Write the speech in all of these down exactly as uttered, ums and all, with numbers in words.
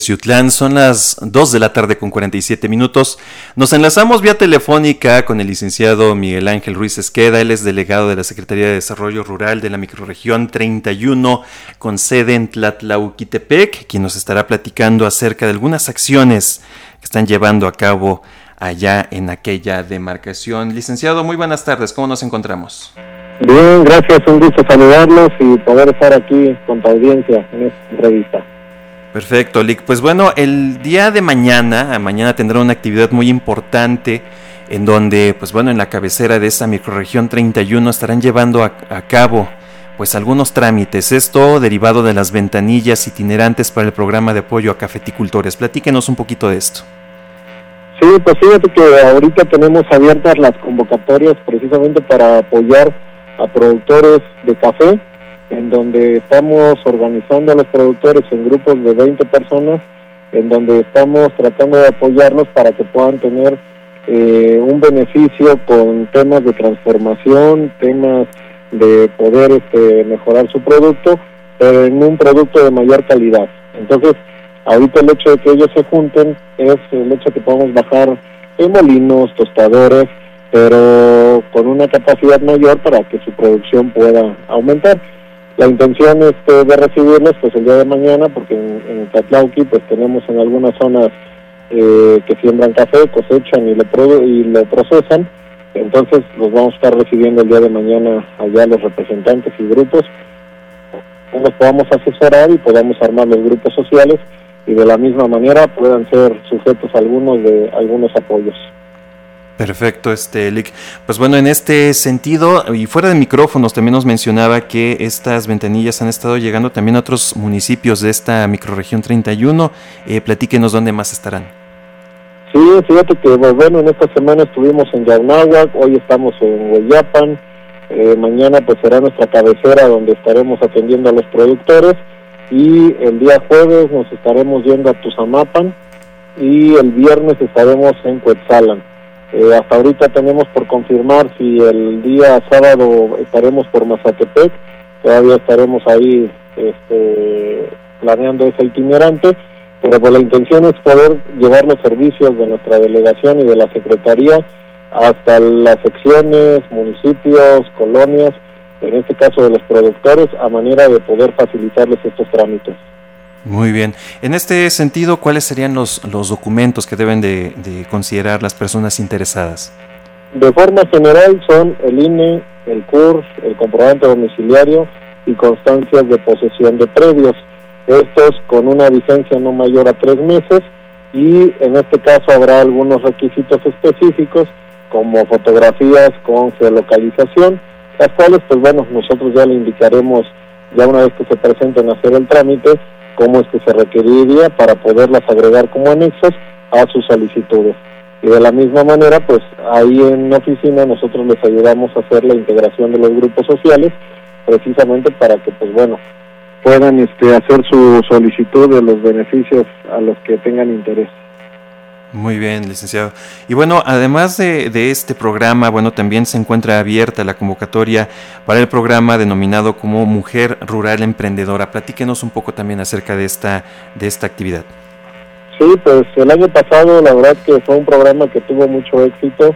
Ciutlán, son las dos de la tarde con cuarenta y siete minutos. Nos enlazamos vía telefónica con el licenciado Miguel Ángel Ruiz Esqueda. Él es delegado de la Secretaría de Desarrollo Rural de la microrregión treinta y uno con sede en Tlatlauquitepec, quien nos estará platicando acerca de algunas acciones que están llevando a cabo allá en aquella demarcación. Licenciado, muy buenas tardes, ¿cómo nos encontramos? Bien, gracias, un gusto saludarlos y poder estar aquí con tu audiencia en esta entrevista. Perfecto, Lic. Pues bueno, el día de mañana, mañana tendrá una actividad muy importante en donde, pues bueno, en la cabecera de esta microrregión treinta y uno estarán llevando a, a cabo pues algunos trámites, esto derivado de las ventanillas itinerantes para el programa de apoyo a cafeticultores. Platíquenos un poquito de esto. Sí, pues fíjate que ahorita tenemos abiertas las convocatorias precisamente para apoyar a productores de café, en donde estamos organizando a los productores en grupos de veinte personas, en donde estamos tratando de apoyarlos para que puedan tener eh, un beneficio con temas de transformación, temas de poder este, mejorar su producto, pero en un producto de mayor calidad. Entonces, ahorita el hecho de que ellos se junten es el hecho de que podamos bajar en molinos, tostadores, pero con una capacidad mayor para que su producción pueda aumentar. La intención este, de recibirlos pues el día de mañana, porque en, en Tlatlauqui pues tenemos en algunas zonas eh, que siembran café, cosechan y lo, produ- y lo procesan, entonces los vamos a estar recibiendo el día de mañana allá los representantes y grupos, nos podamos asesorar y podamos armar los grupos sociales y de la misma manera puedan ser sujetos algunos de algunos apoyos. Perfecto, este Lic. Pues bueno, en este sentido, y fuera de micrófonos, también nos mencionaba que estas ventanillas han estado llegando también a otros municipios de esta microrregión treinta y uno. Eh, platíquenos dónde más estarán. Sí, fíjate que bueno, en esta semana estuvimos en Yaunáhuac, hoy estamos en Hueyapan, eh, mañana pues será nuestra cabecera donde estaremos atendiendo a los productores y el día jueves nos estaremos yendo a Tuzamapan y el viernes estaremos en Cuetzalan. Eh, hasta ahorita tenemos por confirmar si el día sábado estaremos por Mazatepec, todavía estaremos ahí este, planeando ese itinerante, pero pues la intención es poder llevar los servicios de nuestra delegación y de la Secretaría hasta las secciones, municipios, colonias, en este caso de los productores, a manera de poder facilitarles estos trámites. Muy bien. En este sentido, ¿cuáles serían los, los documentos que deben de, de considerar las personas interesadas? De forma general son el I N E, el C U R S, el comprobante domiciliario y constancias de posesión de predios. Estos con una vigencia no mayor a tres meses y en este caso habrá algunos requisitos específicos como fotografías con geolocalización, las cuales pues bueno, nosotros ya le indicaremos ya una vez que se presenten a hacer el trámite cómo es que se requeriría para poderlas agregar como anexos a sus solicitudes. Y de la misma manera, pues ahí en la oficina nosotros les ayudamos a hacer la integración de los grupos sociales, precisamente para que, pues bueno, puedan este, hacer su solicitud de los beneficios a los que tengan interés. Muy bien, licenciado. Y bueno, además de, de este programa, bueno, también se encuentra abierta la convocatoria para el programa denominado como Mujer Rural Emprendedora. Platíquenos un poco también acerca de esta, de esta actividad. Sí, pues el año pasado la verdad que fue un programa que tuvo mucho éxito.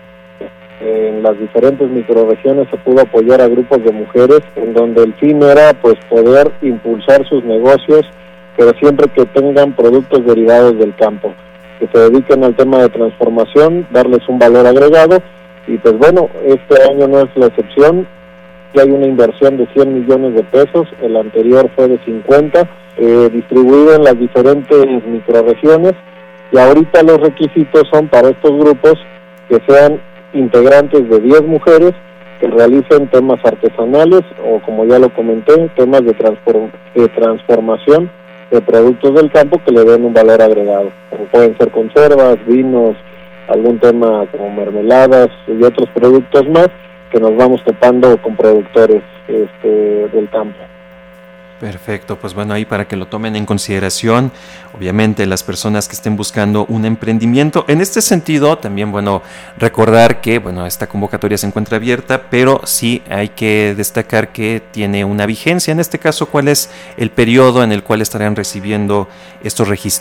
En las diferentes microrregiones se pudo apoyar a grupos de mujeres, en donde el fin era pues poder impulsar sus negocios, pero siempre que tengan productos derivados del campo, que se dediquen al tema de transformación, darles un valor agregado, y pues bueno, este año no es la excepción, ya hay una inversión de cien millones de pesos, el anterior fue de cincuenta, eh, distribuido en las diferentes microrregiones, y ahorita los requisitos son para estos grupos que sean integrantes de diez mujeres, que realicen temas artesanales, o como ya lo comenté, temas de, transform- de transformación, de productos del campo que le den un valor agregado, como pueden ser conservas, vinos, algún tema como mermeladas y otros productos más que nos vamos topando con productores este, del campo. Perfecto, pues bueno, ahí para que lo tomen en consideración, obviamente las personas que estén buscando un emprendimiento. En este sentido, también, bueno, recordar que, bueno, esta convocatoria se encuentra abierta, pero sí hay que destacar que tiene una vigencia. En este caso, ¿cuál es el periodo en el cual estarán recibiendo estos registros?